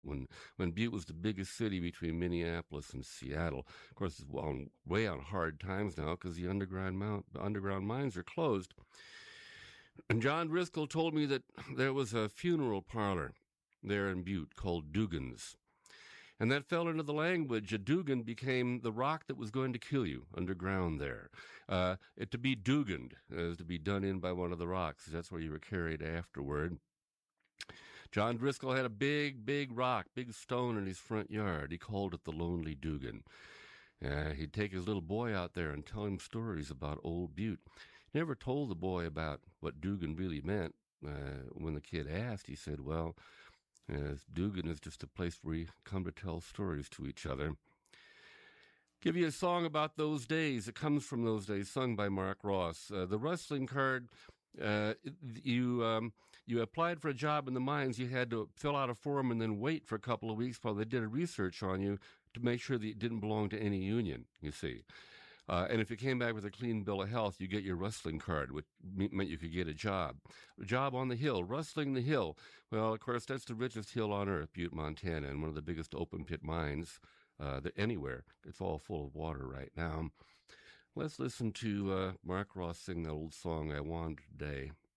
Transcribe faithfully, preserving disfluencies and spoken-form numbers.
when when Butte was the biggest city between Minneapolis and Seattle. Of course, it's well, way on hard times now because the underground mount, underground mines are closed. And John Driscoll told me that there was a funeral parlor there in Butte called Dugan's. And that fell into the language. A Dugan became the rock that was going to kill you underground there. Uh, it, to be Duganed is to be done in by one of the rocks. That's where you were carried afterward. John Driscoll had a big, big rock, big stone in his front yard. He called it the Lonely Dugan. Uh, he'd take his little boy out there and tell him stories about old Butte. He never told the boy about what Dugan really meant. Uh, when the kid asked, he said, well, uh, Dugan is just a place where we come to tell stories to each other. Give you a song about those days. It comes from those days, sung by Mark Ross. Uh, the wrestling card, uh, you um, you applied for a job in the mines. You had to fill out a form and then wait for a couple of weeks while they did a research on you to make sure that you didn't belong to any union, you see. Uh, and if you came back with a clean bill of health, you get your wrestling card, which meant you could get a job. A job on the hill, rustling the hill. Well, of course, that's the richest hill on earth, Butte, Montana, and one of the biggest open pit mines uh, that anywhere. It's all full of water right now. Let's listen to uh, Mark Ross sing that old song, I Wandered Today.